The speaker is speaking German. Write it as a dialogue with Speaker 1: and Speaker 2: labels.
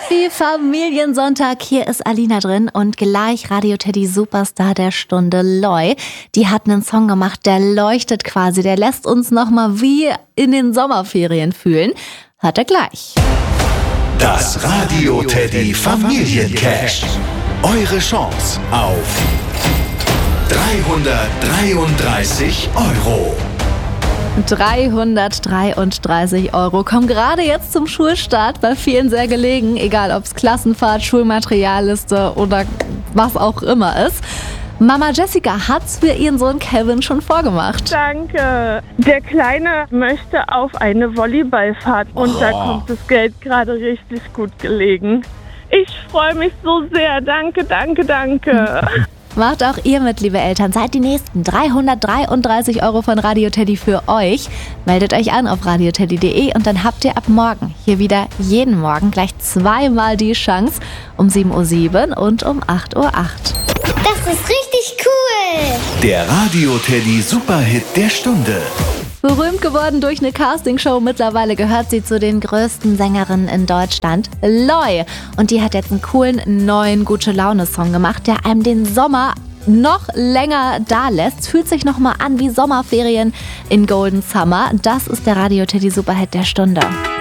Speaker 1: Happy Familiensonntag, hier ist Alina drin und gleich Radio Teddy Superstar der Stunde Loi. Die hat einen Song gemacht, der leuchtet quasi, der lässt uns nochmal wie in den Sommerferien fühlen. Hört er gleich.
Speaker 2: Das Radio Teddy Familiencash. Eure Chance auf 333 €.
Speaker 1: 333 € kommen gerade jetzt zum Schulstart, bei vielen sehr gelegen, egal ob es Klassenfahrt, Schulmaterialliste oder was auch immer ist. Mama Jessica hat's für ihren Sohn Kevin schon vorgemacht.
Speaker 3: Danke. Der Kleine möchte auf eine Volleyballfahrt und da kommt das Geld gerade richtig gut gelegen. Ich freue mich so sehr. Danke, danke, danke.
Speaker 1: Macht auch ihr mit, liebe Eltern. Seid die nächsten 333 € von Radio Teddy für euch. Meldet euch an auf radioteddy.de und dann habt ihr ab morgen hier wieder jeden Morgen gleich zweimal die Chance. Um 7:07 Uhr und um 8:08 Uhr.
Speaker 4: Das ist richtig cool.
Speaker 2: Der Radio Teddy Superhit der Stunde.
Speaker 1: Berühmt geworden durch eine Castingshow, mittlerweile gehört sie zu den größten Sängerinnen in Deutschland, Loi. Und die hat jetzt einen coolen neuen Gute-Laune-Song gemacht, der einem den Sommer noch länger da lässt. Fühlt sich nochmal an wie Sommerferien in Golden Summer. Das ist der Radio Teddy Superhit der Stunde.